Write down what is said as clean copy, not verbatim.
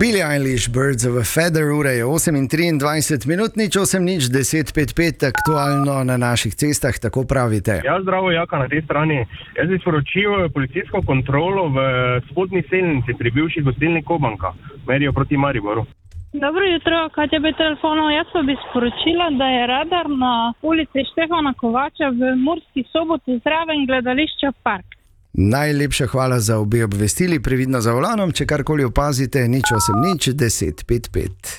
Billie Eilish, Birds of a Feather, ura je 8:23 minut, nič 8, nič 10:55, aktualno na naših cestah, tako pravite. Ja, zdravo, Jaka na tej strani. Jaz bi sporočil policijsko kontrolo v spodnji selnici pri bivši gostilni Kobanka, merijo proti Mariboru. Dobro jutro, KTB telefonov. Jaz pa bi sporočila, da je radar na ulici Štefana Kovača v Murski Soboti zraven gledališča Park. Najlepša hvala za obe obvestili, previdno za volanom, če karkoli opazite, nič 8, nič 10:55.